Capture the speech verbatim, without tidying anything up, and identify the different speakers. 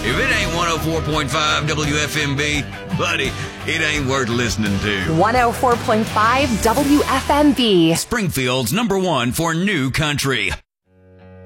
Speaker 1: If it ain't one oh four point five W F M B, buddy, it ain't worth listening to.
Speaker 2: one oh four point five W F M B.
Speaker 1: Springfield's number one for new country.